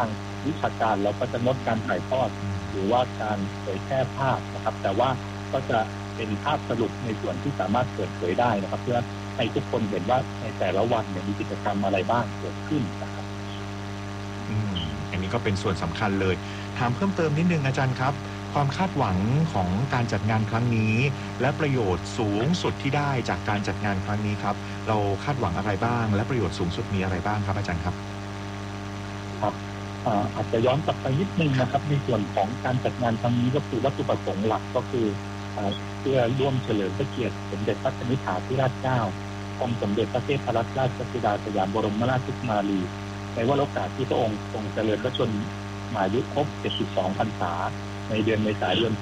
วิชาการเราก็จะงดการถ่ายทอดหรือว่าการเผยแพร่ภาพนะครับแต่ว่าก็จะเป็นภาพสรุปในส่วนที่สามารถเปิดเผยได้นะครับเพื่อให้ทุกคนเห็นว่าในแต่ละวันมีกิจกรรมอะไรบ้างเกิดขึ้นนะครับอันนี้ก็เป็นส่วนสำคัญเลยถามเพิ่มเติมนิดนึงอาจารย์ครับความคาดหวังของการจัดงานครั้งนี้และประโยชน์สูงสุดที่ได้จากการจัดงานครั้งนี้ครับเราคาดหวังอะไรบ้างและประโยชน์สูงสุดมีอะไรบ้างครับอาจารย์ครับครับอาจจะย้อนกลับไปนิดนึงนะครับในส่วนของการจัดงานครั้งนี้ก็คือวัตถุประสงค์หลักก็คือเพื่อร่วมเฉลิมพระเกียรติสมเด็จพระนิธิถาธิราชเจ้ากรมสมเด็จพระเทพรัตนราชสุดาสยามบรมราชกุมารีในวาระโอกาสที่พระองค์ทรงเจริญพระชนมายุครบ72 พรรษาในเดือนเมษายน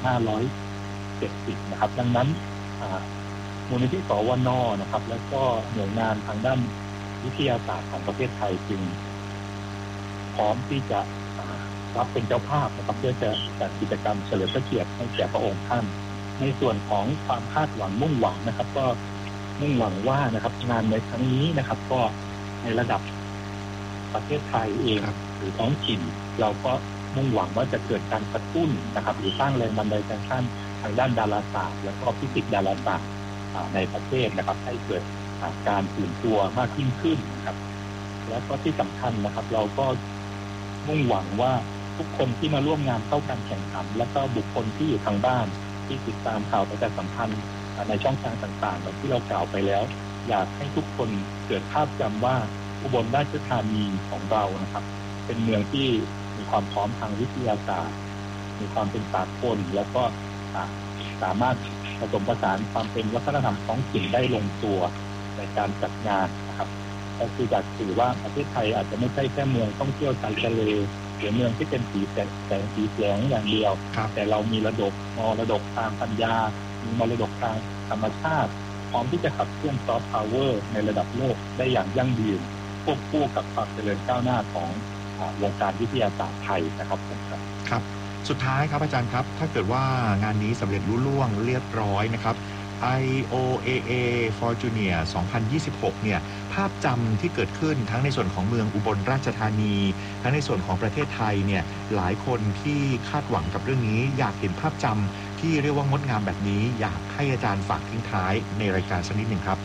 2570 นะครับดังนั้นมูลนิธิสวน.นะครับแล้วก็หน่วยงานทางด้านวิทยาศาสตร์ของประเทศไทยจึงพร้อมที่จะรับเป็นเจ้าภาพนะครับเพื่อจะจัดกิจกรรมเฉลิมพระเกียรติให้แก่พระองค์ท่านในส่วนของความคาดหวังมุ่งหวังนะครับก็มุ่งหวังว่านะครับงานในครั้งนี้นะครับก็ในระดับประเทศไทยเองหรือท้องถิ่นเราก็มุ่งหวังว่าจะเกิดการกระตุ้นนะครับหรือสร้างแรงบันดาลใจทางด้านดาราศาสตร์และก็ฟิสิกส์ดาราศาสตร์ในประเทศนะครับให้เกิดการตื่นตัวมากยิ่งขึ้นนะครับและก็ที่สำคัญนะครับเราก็มุ่งหวังว่าทุกคนที่มาร่วมงานเข้าการแข่งขันและก็บุคคลที่อยู่ทางบ้านที่ติดตามข่าวประชาสัมพันธ์ในช่องทางต่างๆแบบที่เรากล่าวไปแล้วอยากให้ทุกคนเกิดภาพจำว่าอุบลราชธานีของเรานะครับเป็นเมืองที่มีความพร้อมทางวิทยาศาสตร์มีความเป็นสากลแล้วก็สามารถผสมผสานความเป็นวัฒนธรรมท้องถิ่นได้ลงตัวในการจัดงานนะครับก็คืออยากถือว่าประเทศไทยอาจจะไม่ใช่แค่เมืองท่องเที่ยวชายทะเลหรือเมืองที่เป็นสีแสงสีแสงอย่างเดียวแต่เรามีมรดกทางปัญญามีมรดกทางธรรมชาติพร้อมที่จะขับเคลื่อนซอฟต์พาวเวอร์ในระดับโลกได้อย่างยั่งยืนควบคู่กับความเจริญก้าวหน้าของวงการวิทยาศาสตร์ไทยนะครับครับสุดท้ายครับอาจารย์ครับถ้าเกิดว่างานนี้สำเร็จรุ่ล่วงเรียบร้อยนะครับ IOAA Forjunior 2026 เนี่ยภาพจำที่เกิดขึ้นทั้งในส่วนของเมืองอุบลราชธานีทั้งในส่วนของประเทศไทยเนี่ยหลายคนที่คาดหวังกับเรื่องนี้อยากเห็นภาพจำที่เรียกว่างดงามแบบนี้อยากให้อาจารย์ฝากทิ้งท้ายในรายการสักนิดหนึ่งครับ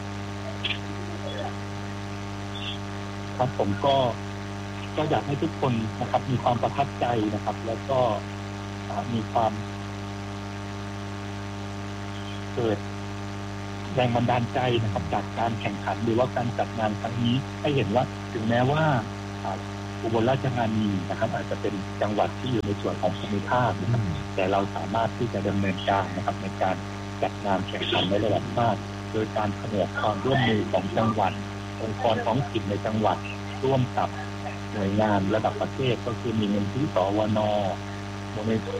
ครับผมก็อยากให้ทุกคนนะครับมีความประทับใจนะครับแล้วก็มีความเกิดแรงบันดาลใจนะครับจากการแข่งขันหรือว่าการจัดงานครั้งนี้ให้เห็นว่าถึงแม้ว่าอุบลราชธานีนะครับอาจจะเป็นจังหวัดที่อยู่ในส่วนของภูมิภาคนะครับแต่เราสามารถที่จะดำเนินการนะครับในการจัดงานแข่งขันในระดับชาติโดยการผนวกความร่วมมือของจังหวัดองค์กรท้องถิ่นในจังหวัดร่วมกับหน่วยงานระดับประเทศก็คือมีมูลนิธิสวน.มูลนิธิ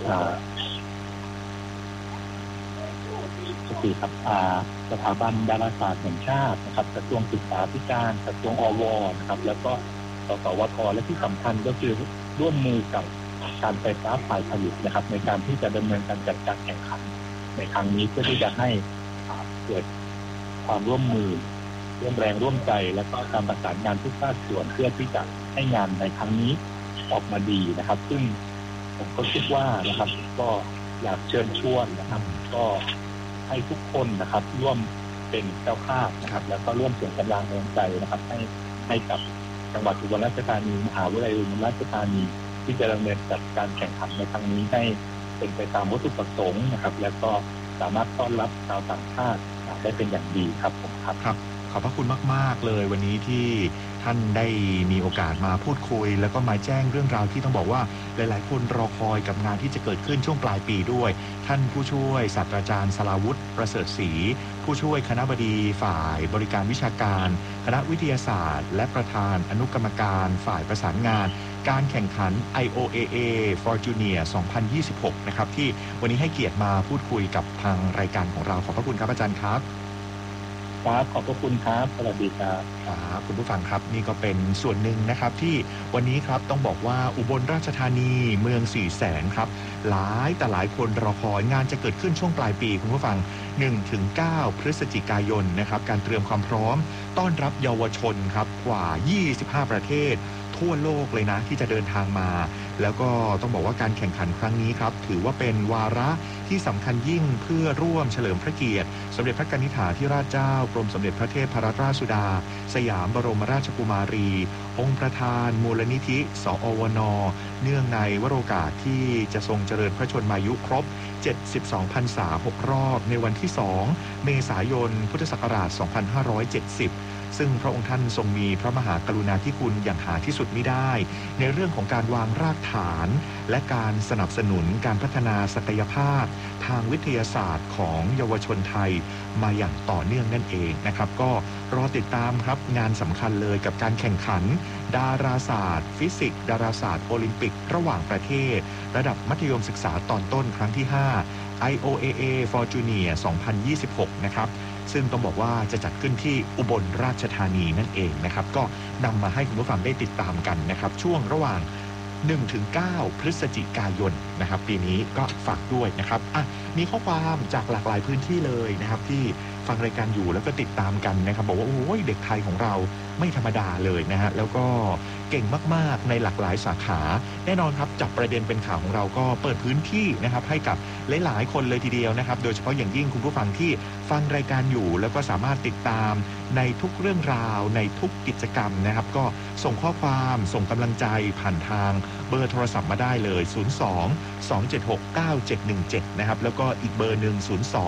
สถาบันดาราศาสตร์แห่งชาตินะครับกระทรวงศึกษาธิการกระทรวงอว.นะครับแล้วก็สสวท.และที่สำคัญก็คือร่วมมือกับการไฟฟ้าฝ่ายผลิตนะครับในการที่จะดำเนินการจัดการแข่งขันในครั้งนี้เพื่อที่จะให้เกิดความร่วมมือร่วมแรงร่วมใจและก็การประสานงานทุกภาคส่วนเพื่อที่จะให้งานในครั้งนี้ออกมาดีนะครับซึ่งผมก็คิดว่านะครับก็อยากเชิญชวนนะครับก็ให้ทุกคนนะครับร่วมเป็นเจ้าภาพนะครับแล้วก็ร่วมส่งกำลังแรงใจนะครับให้กับจังหวัดอุบลราชธานีมหาวิทยาลัยอุบลราชธานีที่จะดำเนินจัดการแข่งขันในครั้งนี้ให้เป็นไปตามวัตถุประสงค์นะครับแล้วก็สามารถต้อนรับชาวต่างชาติได้เป็นอย่างดีครับผมครับขอบพระคุณมากๆเลยวันนี้ที่ท่านได้มีโอกาสมาพูดคุยแล้วก็มาแจ้งเรื่องราวที่ต้องบอกว่าหลายๆคนรอคอยกับงานที่จะเกิดขึ้นช่วงปลายปีด้วยท่านผู้ช่วยศาสตราจารย์สราวุฒิประเสริฐศรีผู้ช่วยคณบดีฝ่ายบริการวิชาการคณะวิทยาศาสตร์และประธานอนุกรรมการฝ่ายประสานงานการแข่งขัน IOAA Forjunior 2026 นะครับที่วันนี้ให้เกียรติมาพูดคุยกับทางรายการของเราขอบพระคุณครับอาจารย์ครับขอบพระคุณครับสวัสดีครับคุณผู้ฟังครับนี่ก็เป็นส่วนหนึ่งนะครับที่วันนี้ครับต้องบอกว่าอุบลราชธานีเมือง4 แสนครับหลายแต่หลายคนรอคอยงานจะเกิดขึ้นช่วงปลายปีคุณผู้ฟัง 1-9 พฤศจิกายนนะครับการเตรียมความพร้อมต้อนรับเยาวชนครับกว่า25 ประเทศทั่วโลกเลยนะที่จะเดินทางมาแล้วก็ต้องบอกว่าการแข่งขันครั้งนี้ครับถือว่าเป็นวาระที่สำคัญยิ่งเพื่อร่วมเฉลิมพระเกียรติสมเด็จพระกนิษฐาธิราชเจ้ากรมสมเด็จพระเทพรัตนราชสุดาสยามบรมราชกุมารีองค์ประธานมูลนิธิสอวนเนื่องในวโรกาสที่จะทรงเจริญพระชนมายุครบ72 พรรษา 6 รอบในวันที่ 2 เมษายน พุทธศักราช 2570 ซึ่งพระองค์ท่านทรงมีพระมหากรุณาธิคุณอย่างหาที่สุดมิได้ในเรื่องของการวางรากฐานและการสนับสนุนการพัฒนาศักยภาพทางวิทยาศาสตร์ของเยาวชนไทยมาอย่างต่อเนื่องนั่นเองนะครับก็รอติดตามครับงานสำคัญเลยกับการแข่งขันดาราศาสตร์ฟิสิกส์ดาราศาสตร์โอลิมปิกระหว่างประเทศระดับมัธยมศึกษาตอนต้นครั้งที่ 5 IOAA for Junior 2026 นะครับซึ่งต้องบอกว่าจะจัดขึ้นที่อุบลราชธานีนั่นเองนะครับก็นำมาให้คุณผู้ฟังได้ติดตามกันนะครับช่วงระหว่าง 1-9 พฤศจิกายนนะครับปีนี้ก็ฝากด้วยนะครับมีข้อความจากหลากหลายพื้นที่เลยนะครับที่ฟังรายการอยู่แล้วก็ติดตามกันนะครับบอกว่าโอ้ยเด็กไทยของเราไม่ธรรมดาเลยนะฮะแล้วก็เก่งมากๆในหลากหลายสาขาแน่นอนครับจับประเด็นเป็นข่าวของเราก็เปิดพื้นที่นะครับให้กับหลายๆคนเลยทีเดียวนะครับโดยเฉพาะอย่างยิ่งคุณผู้ฟังที่ฟังรายการอยู่แล้วก็สามารถติดตามในทุกเรื่องราวในทุกกิจกรรมนะครับก็ส่งข้อความส่งกำลังใจผ่านทางเบอร์โทรศัพท์มาได้เลย02-276-9717นะครับแล้วก็อีกเบอร์หนึ่ง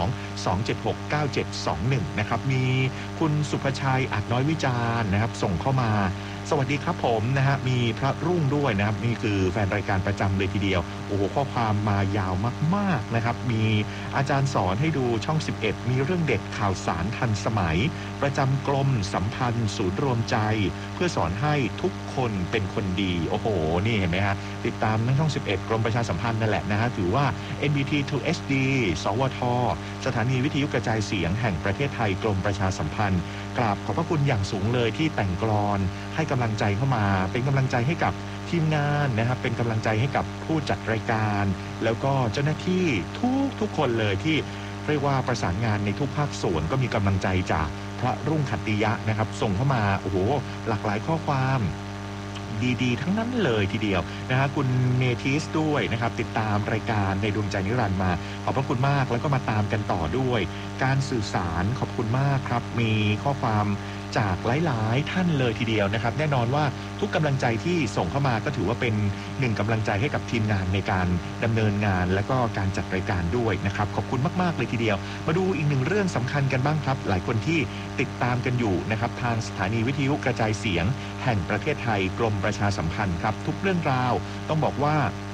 02-276-9721นะครับมีคุณสุภชัยอัดน้อยวิจารณ์นะครับส่งเข้ามาสวัสดีครับผมนะฮะมีพระรุ่งด้วยนะครับนี่คือแฟนรายการประจำเลยทีเดียวโอ้โหข้อความมายาวมากๆนะครับมีอาจารย์สอนให้ดูช่อง11มีเรื่องเด็ดข่าวสารทันสมัยประจำกรมสัมพันธ์ศูนย์รวมใจเพื่อสอนให้ทุกคนเป็นคนดีโอ้โหนี่เห็นไหมฮะติดตามทั้งช่อง11กรมประชาสัมพันธ์นั่นแหละนะฮะถือว่า NBT 2 HD สวทสถานีวิทยุกระจายเสียงแห่งประเทศไทยกรมประชาสัมพันธ์กราบขอบพระคุณอย่างสูงเลยที่แต่งกลอนให้กำลังใจเข้ามาเป็นกำลังใจให้กับทีมงานนะครับเป็นกำลังใจให้กับผู้จัดรายการแล้วก็เจ้าหน้าที่ทุกคนเลยที่เรียกว่าประสานงานในทุกภาคส่วนก็มีกำลังใจจากพระรุ่งขัตติยะนะครับส่งเข้ามาโอ้โหหลากหลายข้อความดีๆทั้งนั้นเลยทีเดียวนะฮะคุณเมทิสด้วยนะครับติดตามรายการในดวงใจนิรันดร์มาขอบพระคุณมากแล้วก็มาตามกันต่อด้วยการสื่อสารขอบคุณมากครับมีข้อความจากหลายๆท่านเลยทีเดียวนะครับแน่นอนว่าทุกกำลังใจที่ส่งเข้ามาก็ถือว่าเป็นหนึ่งกำลังใจให้กับทีมงานในการดำเนินงานและก็การจัดรายการด้วยนะครับขอบคุณมากๆเลยทีเดียวมาดูอีกหนึ่งเรื่องสำคัญกันบ้างครับหลายคนที่ติดตามกันอยู่นะครับทางสถานีวิทยุกระจายเสียงแห่งประเทศไทยกรมประชาสัมพันธ์ครับทุกเรื่องราวต้องบอกว่า